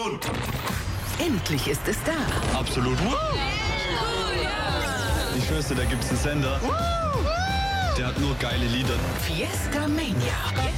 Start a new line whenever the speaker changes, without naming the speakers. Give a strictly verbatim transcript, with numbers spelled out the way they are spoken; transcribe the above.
Mikrofon!
Endlich ist es da.
Absolut. Ich schwör's dir, da gibt's einen Sender. Der hat nur geile Lieder.
Fiesta Mania.